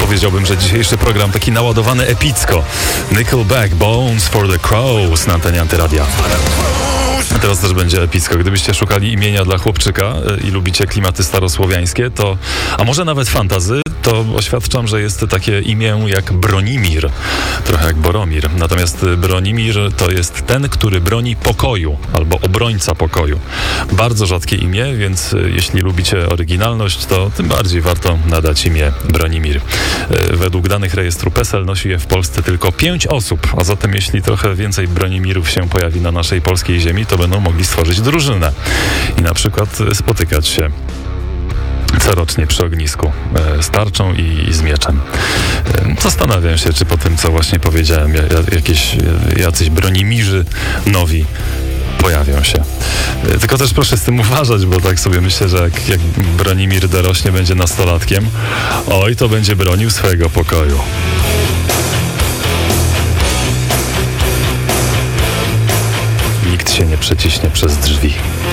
powiedziałbym, że dzisiejszy program taki naładowany epicko. Nickelback, Bones for the Crows na antenie Antyradia. A teraz też będzie epicko. Gdybyście szukali imienia dla chłopczyka i lubicie klimaty starosłowiańskie, to, a może nawet fantazy, to oświadczam, że jest takie imię jak Bronimir. Trochę jak Boromir. Natomiast Bronimir to jest ten, który broni pokoju, albo obrońca pokoju. Bardzo rzadkie imię, więc jeśli lubicie oryginalność, to tym bardziej warto nadać imię Bronimir. Według danych rejestru PESEL nosi je w Polsce tylko 5 osób, a zatem jeśli trochę więcej Bronimirów się pojawi na naszej polskiej ziemi, to będą mogli stworzyć drużynę i na przykład spotykać się corocznie przy ognisku z tarczą i z mieczem. Zastanawiam się, czy po tym, co właśnie powiedziałem, jacyś Bronimirzy nowi pojawią się. Tylko też proszę z tym uważać, bo tak sobie myślę, że jak Bronimir dorośnie, będzie nastolatkiem, oj, to będzie bronił swojego pokoju. Nikt się nie przeciśnie przez drzwi.